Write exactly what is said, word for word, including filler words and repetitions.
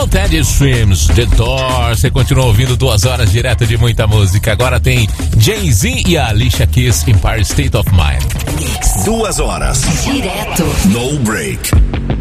com Teddy Swims, The Door. Você continua ouvindo duas horas direto de muita música. Agora tem Jay-Z e a Alicia Keys, Empire State of Mind. Duas horas. Direto. No break.